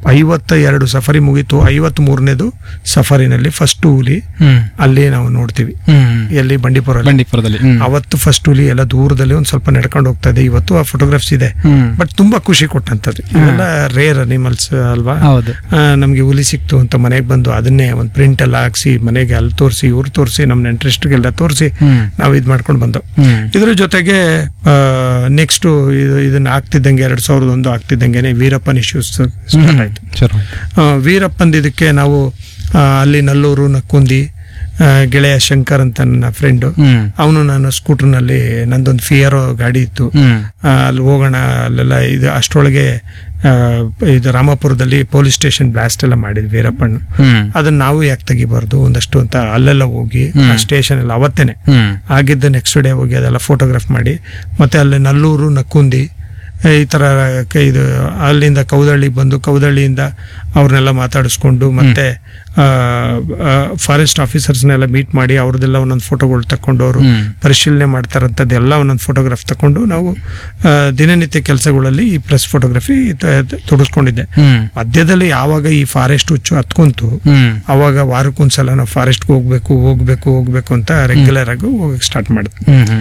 52 ಸಫರಿ ಮುಗೀತು. 53ನೇದು ಸಫರಿನಲ್ಲಿ ಫಸ್ಟ್ ಹುಲಿ ಅಲ್ಲಿ ನಾವು ನೋಡ್ತೀವಿ. ಎಲ್ಲಿ ಬಂಡೀಪುರದಲ್ಲಿ. ಅವತ್ತು ಫಸ್ಟ್ ಹುಲಿ ಎಲ್ಲ ದೂರದಲ್ಲಿ ಒಂದ್ ಸ್ವಲ್ಪ ನಡ್ಕೊಂಡು ಹೋಗ್ತಾ ಇದೆ. ಇವತ್ತು ಆ ಫೋಟೋಗ್ರಾಫ್ಸ್ ಇದೆ. ಬಟ್ ತುಂಬಾ ಖುಷಿ ಕೊಟ್ಟಂತದ್ದು. ಇವೆಲ್ಲ ರೇರ್ ಅನಿಮಲ್ಸ್ ಅಲ್ವಾ. ನಮ್ಗೆ ಹುಲಿ ಸಿಕ್ತು ಅಂತ ಮನೆಗೆ ಬಂದು ಅದನ್ನೇ ಒಂದು ಪ್ರಿಂಟ್ ಎಲ್ಲ ಹಾಕ್ಸಿ ಮನೆಗೆ ಅಲ್ಲಿ ತೋರಿಸಿ ಇವ್ರು ತೋರಿಸಿ ನಮ್ಮ ಇಂಟ್ರೆಸ್ಟ್ಗೆಲ್ಲ ತೋರಿಸಿ ನಾವು ಇದ್ ಮಾಡ್ಕೊಂಡು ಬಂದವು. ಇದ್ರ ಜೊತೆಗೆ ನೆಕ್ಸ್ಟ್ ಇದನ್ನ ಆಗ್ತಿದ್ದಂಗೆ 2001 ಆಗ್ತಿದ್ದಂಗೆ ವೀರಪ್ಪನ್ ಇಶ್ಯೂಸ್ ಸ್ಟಾರ್ಟ್ ಆಯ್ತು. ವೀರಪ್ಪನ್ ಇದಕ್ಕೆ ನಾವು ಅಲ್ಲಿ ನಲ್ಲೂರು ನಕ್ಕುಂದಿ ಗೆಳೆಯ ಶಂಕರ್ ಅಂತ ನನ್ನ ಫ್ರೆಂಡು, ಅವನು ನಾನು ಸ್ಕೂಟರ್ನಲ್ಲಿ ನಂದೊಂದು ಫಿಯರೋ ಗಾಡಿ ಇತ್ತು, ಅಲ್ಲಿ ಹೋಗೋಣ ಅಲ್ಲೆಲ್ಲ ಇದು ಅಷ್ಟರೊಳಗೆ ಇದು ರಾಮಪುರದಲ್ಲಿ ಪೊಲೀಸ್ ಸ್ಟೇಷನ್ ಬ್ಲಾಸ್ಟ್ ಎಲ್ಲ ಮಾಡಿದ್ವಿ ವೀರಪ್ಪನ್. ಅದನ್ನ ನಾವು ಯಾಕೆ ತೆಗಿಬಾರ್ದು ಒಂದಷ್ಟು ಅಂತ ಅಲ್ಲೆಲ್ಲ ಹೋಗಿ ಆ ಸ್ಟೇಷನ್ ಎಲ್ಲ ಅವತ್ತೇನೆ ಆಗಿದ್ದ ನೆಕ್ಸ್ಟ್ ಡೇ ಹೋಗಿ ಅದೆಲ್ಲ ಫೋಟೋಗ್ರಾಫ್ ಮಾಡಿ ಮತ್ತೆ ಅಲ್ಲಿ ನಲ್ಲೂರು ನಕ್ಕುಂದಿ ಈ ತರ ಇದು ಅಲ್ಲಿಂದ ಕೌದಳ್ಳಿಗೆ ಬಂದು ಕೌದಳ್ಳಿಯಿಂದ ಅವ್ರನ್ನೆಲ್ಲ ಮಾತಾಡಿಸ್ಕೊಂಡು ಮತ್ತೆ ಫಾರೆಸ್ಟ್ ಆಫೀಸರ್ಸ್ನೆಲ್ಲ ಮೀಟ್ ಮಾಡಿ ಅವ್ರದ್ದೆಲ್ಲ ಒಂದೊಂದು ಫೋಟೋಗಳು ತಕೊಂಡು ಅವರು ಪರಿಶೀಲನೆ ಮಾಡ್ತಾರಂಥದ್ದೆಲ್ಲ ಒಂದೊಂದು ಫೋಟೋಗ್ರಾಫ್ ತಕೊಂಡು ನಾವು ದಿನನಿತ್ಯ ಕೆಲಸಗಳಲ್ಲಿ ಈ ಪ್ರೆಸ್ ಫೋಟೋಗ್ರಫಿ ತೊಡಸ್ಕೊಂಡಿದ್ದೆ. ಮಧ್ಯದಲ್ಲಿ ಯಾವಾಗ ಈ ಫಾರೆಸ್ಟ್ ಹುಚ್ಚು ಹತ್ಕೊಂತು ಅವಾಗ ವಾರಕ್ಕೊಂದ್ಸಲ ನಾವು ಫಾರೆಸ್ಟ್ಗೆ ಹೋಗ್ಬೇಕು ಅಂತ ರೆಗ್ಯುಲರ್ ಆಗಿ ಹೋಗಕ್ಕೆ ಸ್ಟಾರ್ಟ್ ಮಾಡಿದ್ವಿ.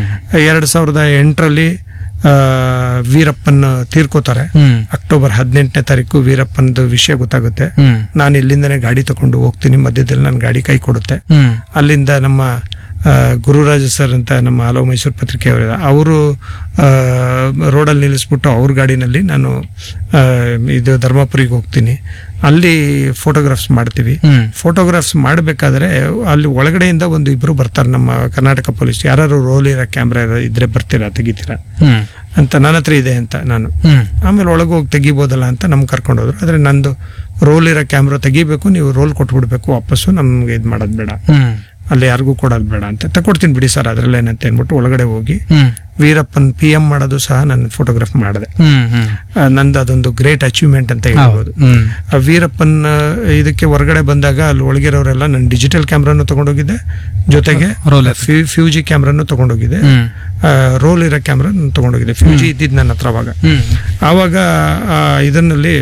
2008ರಲ್ಲಿ ವೀರಪ್ಪನ್ ತೀರ್ಕೋತಾರೆ. ಅಕ್ಟೋಬರ್ 18ನೇ ತಾರೀಕು ವೀರಪ್ಪನ್ದು ವಿಷಯ ಗೊತ್ತಾಗುತ್ತೆ. ನಾನು ಇಲ್ಲಿಂದನೇ ಗಾಡಿ ತಗೊಂಡು ಹೋಗ್ತೀನಿ, ಮಧ್ಯದಲ್ಲಿ ನನ್ನ ಗಾಡಿ ಕೈ ಕೊಡುತ್ತೆ. ಅಲ್ಲಿಂದ ನಮ್ಮ ಗುರುರಾಜ ಸರ್ ಅಂತ ನಮ್ಮ ಹಲೋ ಮೈಸೂರು ಪತ್ರಿಕೆ ಅವರು ರೋಡಲ್ಲಿ ನಿಲ್ಲಿಸ್ಬಿಟ್ಟು ಅವ್ರ ಗಾಡಿನಲ್ಲಿ ನಾನು ಇದು ಧರ್ಮಪುರಿಗೆ ಹೋಗ್ತೀನಿ. ಅಲ್ಲಿ ಫೋಟೋಗ್ರಾಫ್ಸ್ ಮಾಡ್ತೀವಿ. ಫೋಟೋಗ್ರಾಫ್ಸ್ ಮಾಡಬೇಕಾದ್ರೆ ಅಲ್ಲಿ ಒಳಗಡೆಯಿಂದ ಒಂದು ಇಬ್ರು ಬರ್ತಾರೆ ನಮ್ಮ ಕರ್ನಾಟಕ ಪೊಲೀಸ್, ಯಾರು ರೋಲ್ ಇರೋ ಕ್ಯಾಮ್ರಾ ಇದ್ರೆ ಬರ್ತೀರಾ ತೆಗಿತೀರಾ ಅಂತ. ನನ್ನ ಹತ್ರ ಇದೆ ಅಂತ ನಾನು ಆಮೇಲೆ ಒಳಗೆ ಹೋಗಿ ತೆಗಿಬೋದಲ್ಲ ಅಂತ ನಮ್ಗೆ ಕರ್ಕೊಂಡೋದ್ರು. ಆದ್ರೆ ನಂದು ರೋಲ್ ಇರೋ ಕ್ಯಾಮ್ರಾ ತೆಗಿಬೇಕು, ನೀವು ರೋಲ್ ಕೊಟ್ಬಿಡ್ಬೇಕು ವಾಪಸ್ಸು, ನಮ್ಗೆ ಇದು ಮಾಡೋದು ಬೇಡ, ಅಲ್ಲಿ ಯಾರಿಗೂ ಕೊಡೋದು ಬೇಡ ಅಂತ. ತಕೊಡ್ತೀನಿ ಬಿಡಿ ಸರ್ ಅದ್ರಲ್ಲ ಏನಂತ ಅಂದ್ಬಿಟ್ಟು ಒಳಗಡೆ ಹೋಗಿ ವೀರಪ್ಪನ್ PM ಮಾಡೋದು ಸಹ ನಾನು ಫೋಟೋಗ್ರಾಫ್ ಮಾಡಿದೆ. ನಂದು ಅದೊಂದು ಗ್ರೇಟ್ ಅಚೀವ್ಮೆಂಟ್ ಅಂತ ಹೇಳ್ಬೋದು. ವೀರಪ್ಪನ್ ಇದಕ್ಕೆ ಹೊರಗಡೆ ಬಂದಾಗ ಅಲ್ಲಿ ಒಳಗಿರೋರೆಲ್ಲ ನಾನು ಡಿಜಿಟಲ್ ಕ್ಯಾಮ್ರಾನು ತಗೊಂಡೋಗಿದ್ದೆ, ಜೊತೆಗೆ ಫ್ಯೂಜಿ ಕ್ಯಾಮ್ರಾನು ತಗೊಂಡೋಗಿದ್ದೆ, ರೋಲ್ ಇರೋ ಕ್ಯಾಮ್ರಾ ತಗೊಂಡೋಗಿದ್ದೆ. ಫ್ಯೂಜಿ ಇದ್ದಿದ್ದು ನನ್ನ ಹತ್ರ ಆವಾಗ ಇದನ್ನಲ್ಲಿ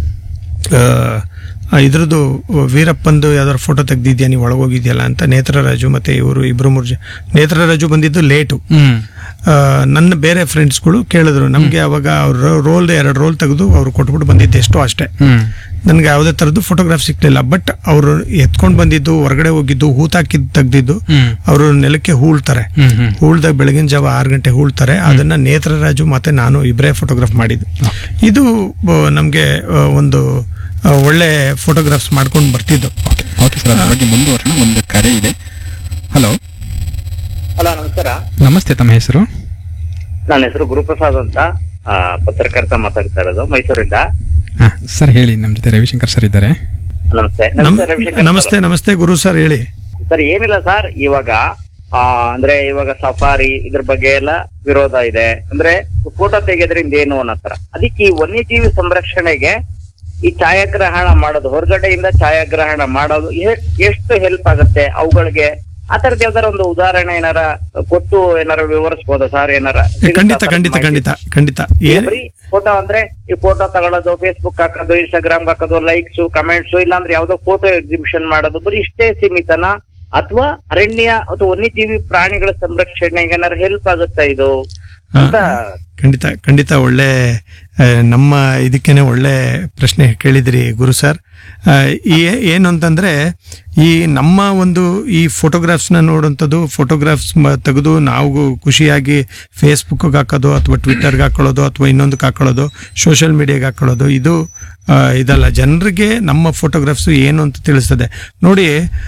ಇದ್ರದ್ದು ವೀರಪ್ಪಂದು ಯಾವ್ದಾದ್ರು ಫೋಟೋ ತೆಗ್ದಿದ್ಯಾ ನೀವು ಒಳಗೋಗಿದ್ಯಲ್ಲ ಅಂತ ನೇತ್ರರಾಜು ಮತ್ತೆ ಇವರು ಇಬ್ರು ಮೂರು ನೇತ್ರರಾಜು ಬಂದಿದ್ದು ಲೇಟು. ನನ್ನ ಬೇರೆ ಫ್ರೆಂಡ್ಸ್ಗಳು ಕೇಳಿದ್ರು ನಮ್ಗೆ ಅವಾಗ ಅವ್ರ ರೋಲ್ 2 ರೋಲ್ ತೆಗೆದು ಅವ್ರು ಕೊಟ್ಬಿಟ್ಟು ಬಂದಿದ್ದು ಎಷ್ಟೋ ಅಷ್ಟೇ. ನನ್ಗೆ ಯಾವುದೇ ತರದ್ದು ಫೋಟೋಗ್ರಾಫ್ ಸಿಕ್ಲಿಲ್ಲ. ಬಟ್ ಅವರು ಎತ್ಕೊಂಡ್ ಬಂದಿದ್ದು ಹೊರಗಡೆ ಹೋಗಿದ್ದು ಹೂತಾಕಿದ್ ತೆಗ್ದಿದ್ದು ಅವರು ನೆಲಕ್ಕೆ ಹೂಳ್ದಾಗ ಬೆಳಗಿನ ಜಾವ 6 ಗಂಟೆ ಹೂಳ್ತಾರೆ. ಅದನ್ನ ನೇತ್ರರಾಜು ಮತ್ತೆ ನಾನು ಇಬ್ಬರೇ ಫೋಟೋಗ್ರಾಫ್ ಮಾಡಿದ್ದು. ಇದು ನಮ್ಗೆ ಒಂದು ಒಳ್ಳೆ ಫೋಟೋಗ್ರಾಫ್ಸ್ ಮಾಡ್ಕೊಂಡು ಬರ್ತಿದ್ದು. ಓಕೆ ಸರ್, ಅದ್ರ ಬಗ್ಗೆ ಮುಂದುವರೋಣ. ಒಂದು ಕರೆ ಇದೆ. ಹಲೋ. ಹಲೋ, ನಮಸ್ಕಾರ. ನಮಸ್ತೆ, ತಮ್ಮ ಹೆಸರು? ನನ್ನ ಹೆಸರು ಗುರುಪ್ರಸಾದ್ ಅಂತ, ಪತ್ರಕರ್ತ ಮಾತಾಡ್ತಾ ಇರೋದು ಮೈಸೂರಿಂದ. ಸರ್ ಹೇಳಿ, ನಮ್ಮ ಜೊತೆ ರವಿಶಂಕರ್ ಸರ್ ಇದ್ದಾರೆ. ನಮಸ್ತೆ. ನಮಸ್ತೆ ಗುರು ಸರ್, ಹೇಳಿ. ಸರ್ ಏನಿಲ್ಲ ಸರ್, ಇವಾಗ ಅಂದ್ರೆ ಇವಾಗ ಸಫಾರಿ ಇದ್ರ ಬಗ್ಗೆ ಎಲ್ಲ ವಿರೋಧ ಇದೆ. ಅಂದ್ರೆ ಫೋಟೋ ತೆಗೆಯೋದ್ರಿಂದ ಏನು ಅನ್ನತ್ತರ. ಅದಕ್ಕೆ ಈ ವನ್ಯಜೀವಿ ಸಂರಕ್ಷಣೆಗೆ ಈ ಛಾಯಾಗ್ರಹಣ ಮಾಡೋದು, ಹೊರಗಡೆಯಿಂದ ಛಾಯಾಗ್ರಹಣ ಮಾಡೋದು ಎಷ್ಟು ಹೆಲ್ಪ್ ಆಗುತ್ತೆ ಅವುಗಳಿಗೆ? ಆ ತರದ ಯಾವ್ದಾರ ಒಂದು ಉದಾಹರಣೆ ಏನಾರ ಕೊಟ್ಟು ಏನಾರ ವಿವರಿಸಬಹುದಾ ಸರ್? ಏನಾರ ಖಂಡಿತ. ಫೋಟೋ ಅಂದ್ರೆ ಈ ಫೋಟೋ ತಗೊಳ್ಳೋದು, ಫೇಸ್ಬುಕ್ ಹಾಕೋದು, ಇನ್ಸ್ಟಾಗ್ರಾಮ್ ಹಾಕೋದು, ಲೈಕ್ಸ್, ಕಮೆಂಟ್ಸ್, ಇಲ್ಲಾಂದ್ರೆ ಯಾವ್ದೋ ಫೋಟೋ ಎಕ್ಸಿಬಿಷನ್ ಮಾಡೋದು, ಬರೀ ಇಷ್ಟೇ ಸೀಮಿತನ ಅಥವಾ ಅರಣ್ಯ ಅಥವಾ ವನ್ಯಜೀವಿ ಪ್ರಾಣಿಗಳ ಸಂರಕ್ಷಣೆಗೆ ಏನಾರ ಹೆಲ್ಪ್ ಆಗುತ್ತಾ ಇದು ಅಂತ? ಖಂಡಿತ ಒಳ್ಳೆ ನಮ್ಮ ಇದಕ್ಕೇನೆ ಒಳ್ಳೆ ಪ್ರಶ್ನೆ ಕೇಳಿದ್ರಿ ಗುರು ಸರ್. ಏನು ಅಂತಂದ್ರೆ ಈ ನಮ್ಮ ಒಂದು ಈ ಫೋಟೋಗ್ರಾಫ್ಸ್ನ ನೋಡುವಂಥದ್ದು, ಫೋಟೋಗ್ರಾಫ್ಸ್ ತೆಗೆದು ನಾವು ಖುಷಿಯಾಗಿ ಫೇಸ್ಬುಕ್ಗೆ ಹಾಕೋದು ಅಥವಾ ಟ್ವಿಟರ್ಗೆ ಹಾಕೊಳ್ಳೋದು ಅಥವಾ ಇನ್ನೊಂದಕ್ಕೆ ಹಾಕೊಳ್ಳೋದು, ಸೋಷಿಯಲ್ ಮೀಡಿಯಾಗೆ ಹಾಕೊಳ್ಳೋದು, ಇದು ಇದಲ್ಲ. ಜನರಿಗೆ ನಮ್ಮ ಫೋಟೋಗ್ರಾಫ್ಸ್ ಏನು ಅಂತ ತಿಳಿಸ್ತದೆ. ನೋಡಿ,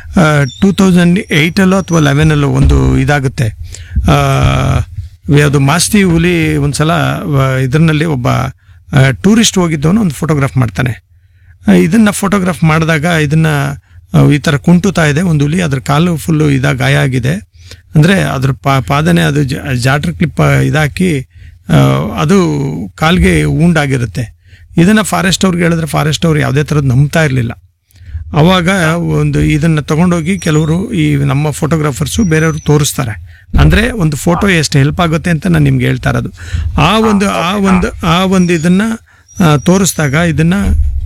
2008 ಅಥವಾ 2011 ಒಂದು ಇದಾಗುತ್ತೆ. ಅದು ಮಾಸ್ತಿ ಹುಲಿ ಒಂದ್ಸಲ ಇದರಲ್ಲಿ ಒಬ್ಬ ಟೂರಿಸ್ಟ್ ಹೋಗಿದ್ದವನು ಒಂದು ಫೋಟೋಗ್ರಾಫ್ ಮಾಡ್ತಾನೆ. ಇದನ್ನ ಫೋಟೋಗ್ರಾಫ್ ಮಾಡಿದಾಗ ಇದನ್ನ ಈ ತರ ಕುಂಟುತ್ತಾ ಇದೆ ಒಂದು ಹುಲಿ, ಅದ್ರ ಕಾಲು ಫುಲ್ಲು ಗಾಯ ಆಗಿದೆ. ಅಂದ್ರೆ ಅದ್ರ ಪಾದನೆ ಅದು ಜಾಟ್ರ್ ಕ್ಲಿಪ್ ಇದಾಕಿ ಅದು ಕಾಲ್ಗೆ ಉಂಡಾಗಿರುತ್ತೆ. ಇದನ್ನ ಫಾರೆಸ್ಟ್ ಅವ್ರಿಗೆ ಹೇಳಿದ್ರೆ ಫಾರೆಸ್ಟ್ ಅವ್ರು ಯಾವುದೇ ತರದ್ ನಂಬ್ತಾ ಇರ್ಲಿಲ್ಲ. ಅವಾಗ ಒಂದು ಇದನ್ನ ತಗೊಂಡೋಗಿ ಕೆಲವರು ಈ ನಮ್ಮ ಫೋಟೋಗ್ರಾಫರ್ಸು ಬೇರೆಯವರು ತೋರಿಸ್ತಾರೆ. ಅಂದ್ರೆ ಒಂದು ಫೋಟೋ ಎಷ್ಟು ಹೆಲ್ಪ್ ಆಗುತ್ತೆ ಅಂತ ನಾನು ನಿಮ್ಗೆ ಹೇಳ್ತಾ ಇರೋದು. ಆ ಒಂದು ಇದನ್ನ ತೋರಿಸಿದಾಗ ಇದನ್ನ